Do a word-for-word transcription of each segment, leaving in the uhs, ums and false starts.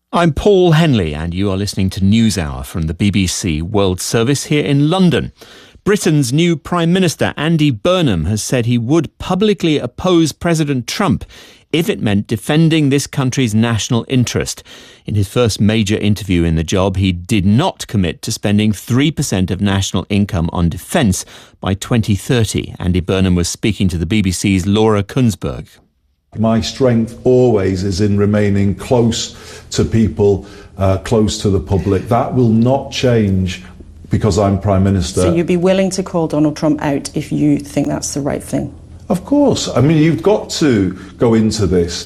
I'm Paul Henley, and you are listening to NewsHour from the B B C World Service here in London. Britain's new Prime Minister, Andy Burnham, has said he would publicly oppose President Trump if it meant defending this country's national interest. In his first major interview in the job, he did not commit to spending three percent of national income on defence by twenty thirty. Andy Burnham was speaking to the B B C's Laura Kunsberg. My strength always is in remaining close to people, uh, close to the public. That will not change because I'm Prime Minister. So you'd be willing to call Donald Trump out if you think that's the right thing? Of course. I mean, you've got to go into this.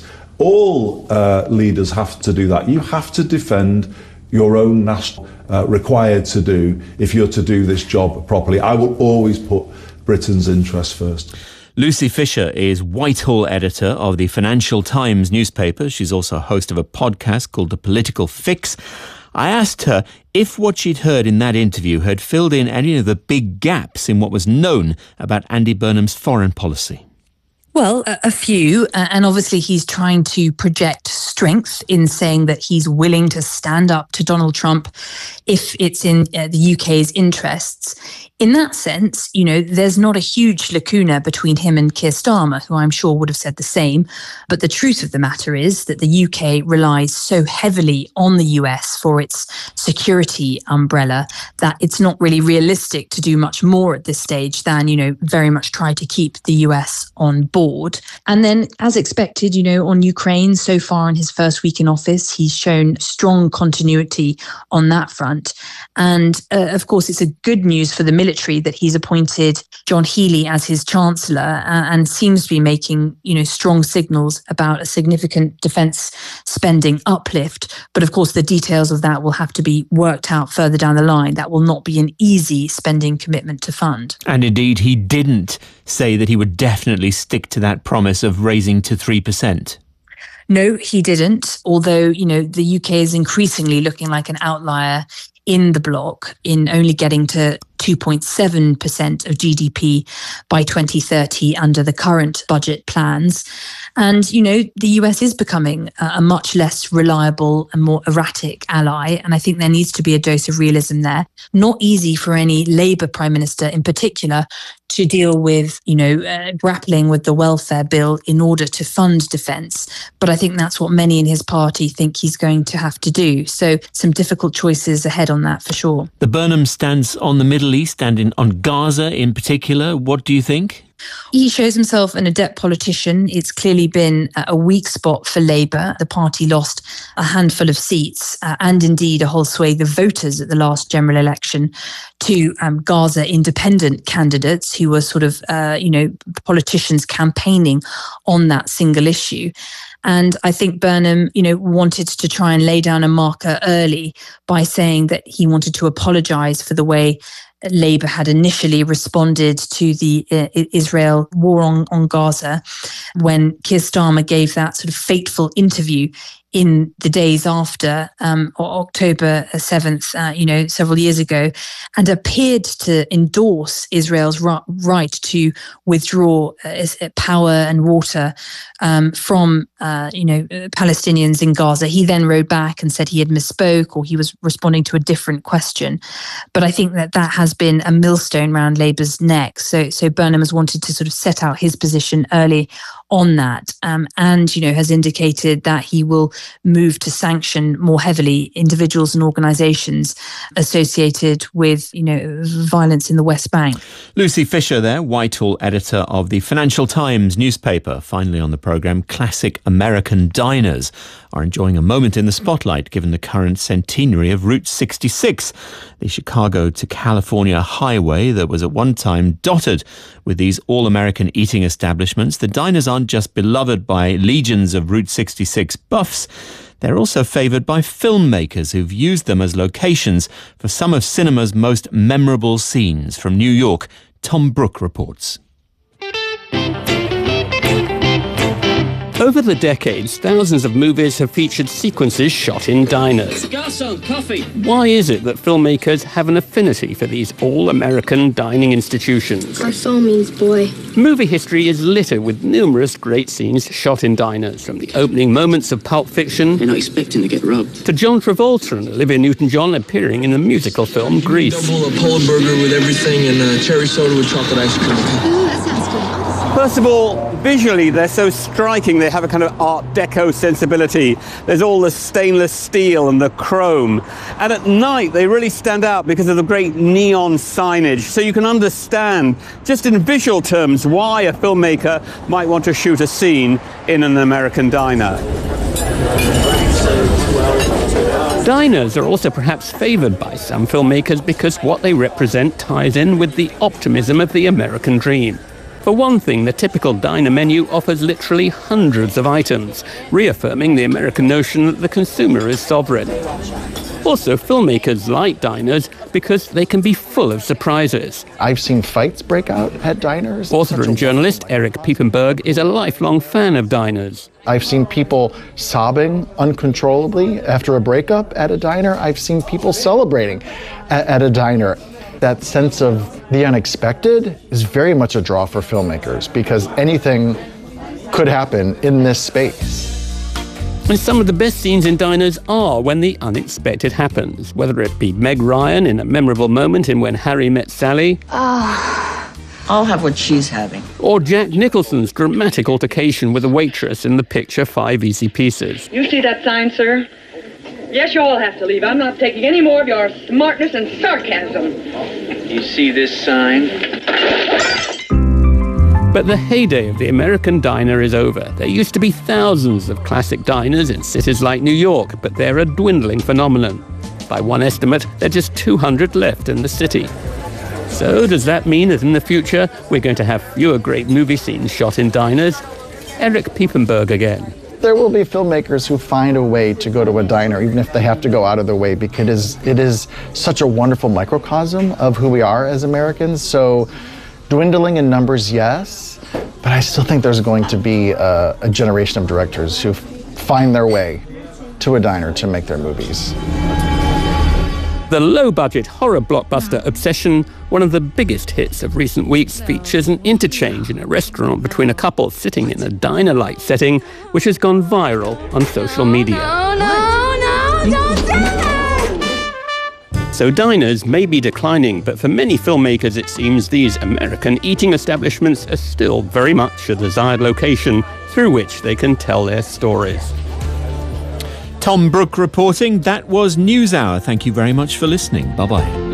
All uh, leaders have to do that. You have to defend your own national uh, required to do if you're to do this job properly. I will always put Britain's interests first. Lucy Fisher is Whitehall editor of the Financial Times newspaper. She's also host of a podcast called The Political Fix. I asked her if what she'd heard in that interview had filled in any of the big gaps in what was known about Andy Burnham's foreign policy. Well, a, a few, uh, and obviously he's trying to project strength in saying that he's willing to stand up to Donald Trump if it's in uh, the U K's interests. In that sense, you know, there's not a huge lacuna between him and Keir Starmer, who I'm sure would have said the same. But the truth of the matter is that the U K relies so heavily on the U S for its security umbrella that it's not really realistic to do much more at this stage than, you know, very much try to keep the U S on board. And then, as expected, you know, on Ukraine, so far in his first week in office, he's shown strong continuity on that front. And uh, of course, it's a good news for the military that he's appointed John Healey as his chancellor uh, and seems to be making, you know, strong signals about a significant defence spending uplift. But of course, the details of that will have to be worked out further down the line. That will not be an easy spending commitment to fund. And indeed, he didn't say that he would definitely stick to that promise of raising to three percent. No, he didn't. Although, you know, the U K is increasingly looking like an outlier in the bloc in only getting to two point seven percent of G D P by twenty thirty under the current budget plans. And, you know, the U S is becoming a much less reliable and more erratic ally. And I think there needs to be a dose of realism there. Not easy for any Labour Prime Minister in particular to deal with, you know, uh, grappling with the welfare bill in order to fund defence. But I think that's what many in his party think he's going to have to do. So some difficult choices ahead on that for sure. The Burnham stance on the Middle East and in, on Gaza in particular, what do you think? He shows himself an adept politician. It's clearly been a weak spot for Labour. The party lost a handful of seats uh, and indeed a whole swathe of voters at the last general election to um, Gaza independent candidates who were sort of, uh, you know, politicians campaigning on that single issue. And I think Burnham, you know, wanted to try and lay down a marker early by saying that he wanted to apologise for the way Labour had initially responded to the uh, Israel war on, on Gaza when Keir Starmer gave that sort of fateful interview in the days after um, October seventh, uh, you know, several years ago, and appeared to endorse Israel's ri- right to withdraw uh, power and water um, from, uh, you know, Palestinians in Gaza. He then rode back and said he had misspoke or he was responding to a different question. But I think that that has been a millstone round Labour's neck. So, so Burnham has wanted to sort of set out his position early on that, um, and, you know, has indicated that he will move to sanction more heavily individuals and organisations associated with, you know, violence in the West Bank. Lucy Fisher there, Whitehall editor of the Financial Times newspaper. Finally on the programme, classic American diners are enjoying a moment in the spotlight given the current centenary of Route sixty-six, the Chicago to California highway that was at one time dotted with these all-American eating establishments. The diners aren't just beloved by legions of Route sixty-six buffs, they're also favoured by filmmakers who've used them as locations for some of cinema's most memorable scenes. From New York, Tom Brooke reports. Over the decades, thousands of movies have featured sequences shot in diners. Garçon, coffee. Why is it that filmmakers have an affinity for these all-American dining institutions? Garçon means boy. Movie history is littered with numerous great scenes shot in diners, from the opening moments of Pulp Fiction... They're not expecting to get robbed. ...to John Travolta and Olivia Newton-John appearing in the musical film Grease. Double a Polish burger with everything and a cherry soda with chocolate ice cream. Ooh, that sounds good. First of all, visually, they're so striking. They have a kind of Art Deco sensibility. There's all the stainless steel and the chrome. And at night, they really stand out because of the great neon signage. So you can understand, just in visual terms, why a filmmaker might want to shoot a scene in an American diner. Diners are also perhaps favoured by some filmmakers because what they represent ties in with the optimism of the American dream. For one thing, the typical diner menu offers literally hundreds of items, reaffirming the American notion that the consumer is sovereign. Also, filmmakers like diners because they can be full of surprises. I've seen fights break out at diners. Author and journalist Eric Piepenburg is a lifelong fan of diners. I've seen people sobbing uncontrollably after a breakup at a diner. I've seen people celebrating at, at a diner. That sense of the unexpected is very much a draw for filmmakers because anything could happen in this space. And some of the best scenes in diners are when the unexpected happens, whether it be Meg Ryan in a memorable moment in When Harry Met Sally. Ah, I'll have what she's having. Or Jack Nicholson's dramatic altercation with a waitress in the picture Five Easy Pieces. You see that sign, sir? Yes, you all have to leave. I'm not taking any more of your smartness and sarcasm. You see this sign? But the heyday of the American diner is over. There used to be thousands of classic diners in cities like New York, but they're a dwindling phenomenon. By one estimate, there are just two hundred left in the city. So does that mean that in the future, we're going to have fewer great movie scenes shot in diners? Eric Piepenburg again. There will be filmmakers who find a way to go to a diner, even if they have to go out of their way, because it is such a wonderful microcosm of who we are as Americans. So dwindling in numbers, yes, but I still think there's going to be a, a generation of directors who f- find their way to a diner to make their movies. The low-budget horror blockbuster Obsession, one of the biggest hits of recent weeks, features an interchange in a restaurant between a couple sitting in a diner-like setting, which has gone viral on social media. No, no, no, don't do that! So diners may be declining, but for many filmmakers it seems these American eating establishments are still very much a desired location through which they can tell their stories. Tom Brooke reporting. That was NewsHour. Thank you very much for listening. Bye-bye.